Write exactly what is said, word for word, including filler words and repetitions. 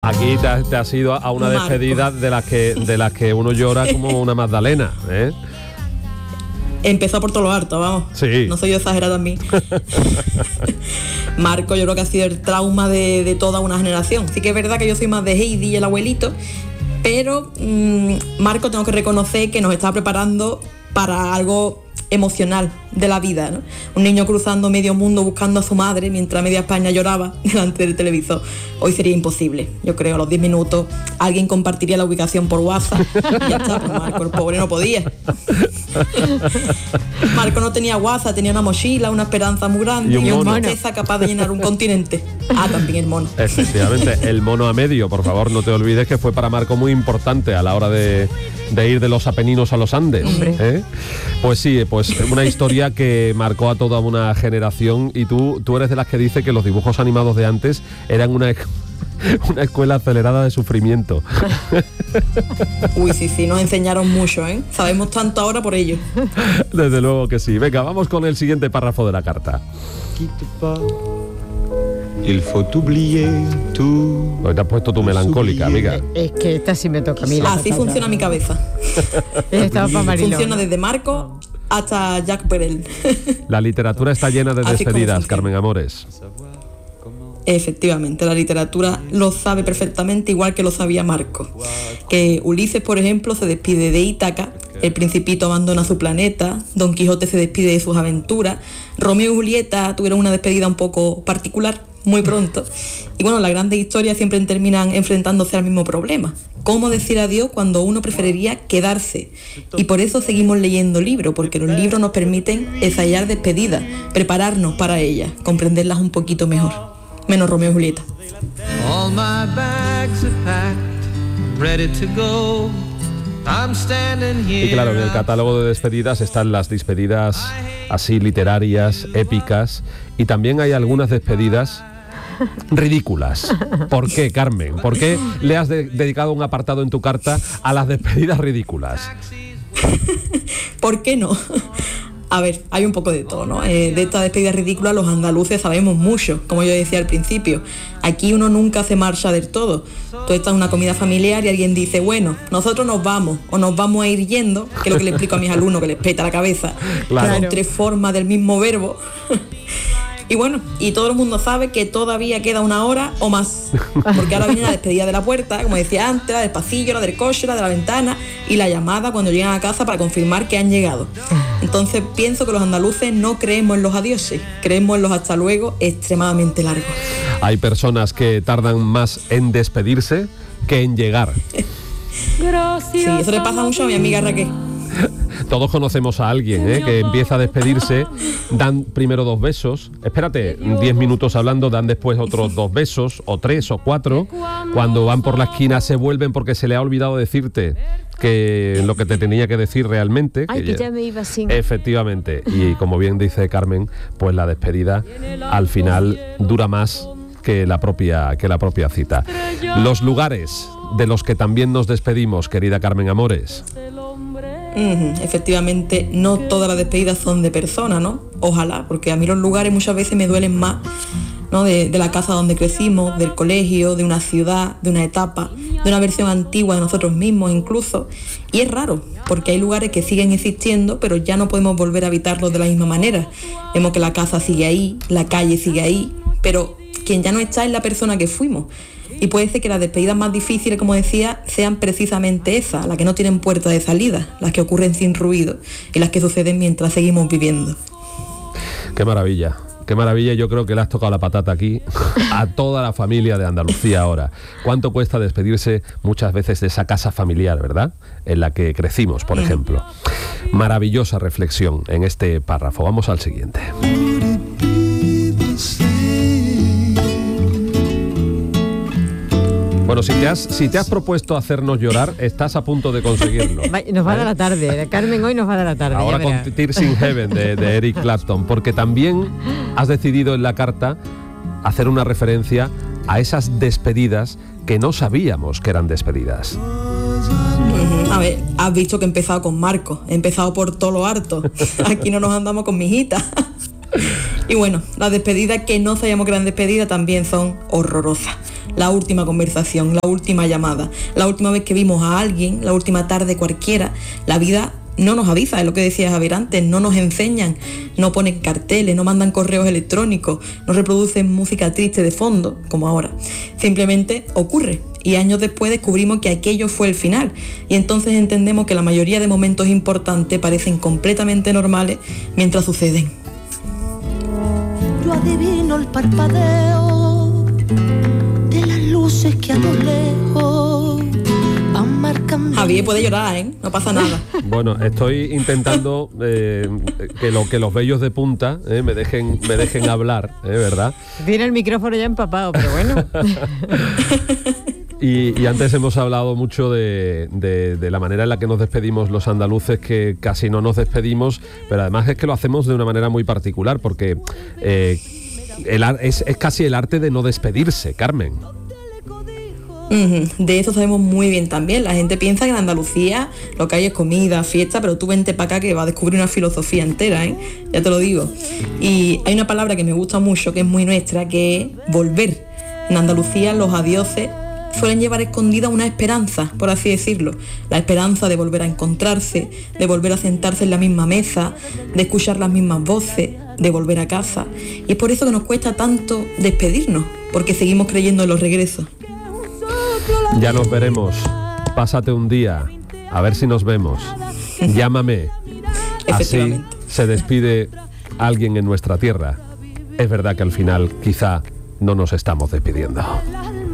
Aquí te has, te has ido a una Marco. despedida de las que de las que uno llora como una Magdalena, ¿eh? Empezó por todo lo harto, vamos. Sí. No soy yo exagerada en mí. Marco, yo creo que ha sido el trauma de, de toda una generación. Sí que es verdad que yo soy más de Heidi y el abuelito, pero mmm, Marco, tengo que reconocer que nos está preparando para algo emocional de la vida, ¿no? Un niño cruzando medio mundo buscando a su madre mientras media España lloraba delante del televisor. Hoy sería imposible. Yo creo a los diez minutos alguien compartiría la ubicación por WhatsApp y ya está, pues Marco, el pobre, no podía. Marco no tenía WhatsApp, tenía una mochila, una esperanza muy grande y, un y una mono. tristeza capaz de llenar un continente. Ah, también el mono. Efectivamente, el mono a medio, por favor, no te olvides que fue para Marco muy importante a la hora de, de ir de los Apeninos a los Andes, ¿eh? Pues sí, pues una historia que marcó a toda una generación, y tú, tú eres de las que dice que los dibujos animados de antes eran una, una escuela acelerada de sufrimiento. Uy, sí, sí, nos enseñaron mucho, ¿eh? Sabemos tanto ahora por ello. Desde luego que sí. Venga, vamos con el siguiente párrafo de la carta. Il faut oublier tout. Hoy te has puesto tu melancólica, amiga. Es que esta sí me toca a mí. la Así patata. funciona mi cabeza. Estaba para Mariló. Funciona desde Marco hasta Jack Perel. La literatura está llena de Así como despedidas, funciona. Carmen Amores. Efectivamente, la literatura lo sabe perfectamente, igual que lo sabía Marco. Que Ulises, por ejemplo, se despide de Ítaca, el Principito abandona su planeta, Don Quijote se despide de sus aventuras, Romeo y Julieta tuvieron una despedida un poco particular, muy pronto. Y bueno, las grandes historias siempre terminan enfrentándose al mismo problema. ¿Cómo decir adiós cuando uno preferiría quedarse? Y por eso seguimos leyendo libros, porque los libros nos permiten ensayar despedidas, prepararnos para ellas, comprenderlas un poquito mejor. Menos Romeo y Julieta. All my bags are packed, ready to go. I'm standing here. Y claro, en el catálogo de despedidas están las despedidas así literarias, épicas, y también hay algunas despedidas ridículas. ¿Por qué, Carmen? ¿Por qué le has de- dedicado un apartado en tu carta a las despedidas ridículas? ¿Por qué no? A ver, hay un poco de todo, ¿no? Eh, de esta despedida ridícula los andaluces sabemos mucho, como yo decía al principio. Aquí uno nunca se marcha del todo. Tú estás en una comida familiar y alguien dice, bueno, nosotros nos vamos, o nos vamos a ir yendo, que es lo que le explico a mis alumnos, que les peta la cabeza. Claro. Son tres formas del mismo verbo. Y bueno, y todo el mundo sabe que todavía queda una hora o más, porque ahora viene la despedida de la puerta, como decía antes, la del pasillo, la del coche, la de la ventana y la llamada cuando llegan a casa para confirmar que han llegado. Entonces pienso que los andaluces no creemos en los adioses, creemos en los hasta luego extremadamente largos. Hay personas que tardan más en despedirse que en llegar. Sí, eso le pasa mucho a mi amiga Raquel. Todos conocemos a alguien, ¿eh? que empieza a despedirse, dan primero dos besos, espérate, diez minutos hablando, dan después otros dos besos, o tres o cuatro. Cuando van por la esquina se vuelven porque se le ha olvidado decirte que lo que te tenía que decir realmente. Ay, que ya me iba sin. Efectivamente, y como bien dice Carmen, pues la despedida al final dura más que la propia, que la propia cita. Los lugares de los que también nos despedimos, querida Carmen Amores. Uh-huh. Efectivamente, no todas las despedidas son de personas, ¿no? Ojalá, porque a mí los lugares muchas veces me duelen más, ¿no? De, de la casa donde crecimos, del colegio, de una ciudad, de una etapa, de una versión antigua de nosotros mismos incluso. Y es raro, porque hay lugares que siguen existiendo, pero ya no podemos volver a habitarlos de la misma manera. Vemos que la casa sigue ahí, la calle sigue ahí, pero quien ya no está es la persona que fuimos. Y puede ser que las despedidas más difíciles, como decía, sean precisamente esas, las que no tienen puerta de salida, las que ocurren sin ruido y las que suceden mientras seguimos viviendo. Qué maravilla, qué maravilla. Yo creo que le has tocado la patata aquí a toda la familia de Andalucía ahora. ¿Cuánto cuesta despedirse muchas veces de esa casa familiar, verdad? En la que crecimos, por ejemplo. Maravillosa reflexión en este párrafo. Vamos al siguiente. Bueno, si te has, si te has propuesto hacernos llorar, estás a punto de conseguirlo. Va- Nos va a dar la tarde. Carmen hoy nos va a dar la tarde. Ahora ya con verás. Tears in Heaven de, de Eric Clapton, porque también has decidido en la carta hacer una referencia a esas despedidas que no sabíamos que eran despedidas. Uh-huh. A ver, has visto que he empezado con Marco, he empezado por todo lo harto. Aquí no nos andamos con mi hijita. Y bueno, las despedidas que no sabíamos que eran despedidas también son horrorosas. la última conversación, la última llamada, la última vez que vimos a alguien, la última tarde cualquiera. La vida no nos avisa, es lo que decía Javier antes, no nos enseñan, no ponen carteles, no mandan correos electrónicos, no reproducen música triste de fondo, como ahora. Simplemente ocurre. Y años después descubrimos que aquello fue el final. Y entonces entendemos que la mayoría de momentos importantes parecen completamente normales mientras suceden. Yo adivino el parpadeo de las luces que a lo lejos van marcando. Javier puede llorar, ¿eh? No pasa nada. Bueno, estoy intentando eh, que, lo, que los vellos de punta eh, me dejen me dejen hablar, ¿eh? ¿Verdad? Tiene el micrófono ya empapado, pero bueno. Y, y antes hemos hablado mucho de, de, de la manera en la que nos despedimos los andaluces, que casi no nos despedimos, pero además es que lo hacemos de una manera muy particular, porque eh, el, es, es casi el arte de no despedirse, Carmen. De eso sabemos muy bien también. La gente piensa que en Andalucía lo que hay es comida, fiesta, pero tú vente para acá que vas a descubrir una filosofía entera, ¿eh? Ya te lo digo. Y hay una palabra que me gusta mucho, que es muy nuestra, que es volver. En Andalucía los adioses suelen llevar escondida una esperanza, por así decirlo. La esperanza de volver a encontrarse, de volver a sentarse en la misma mesa, de escuchar las mismas voces, de volver a casa. Y es por eso que nos cuesta tanto despedirnos, porque seguimos creyendo en los regresos. Ya nos veremos. Pásate un día, a ver si nos vemos. Llámame. Así se despide alguien en nuestra tierra. Es verdad que al final quizá no nos estamos despidiendo.